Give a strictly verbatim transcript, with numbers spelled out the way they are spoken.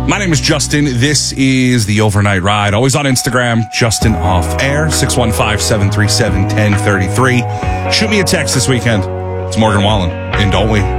My name is Justin. This is the Overnight Ride. Always on Instagram, Justin Off Air, six one five, seven three seven, one zero three three. Shoot me a text this weekend. It's Morgan Wallen in Don't We?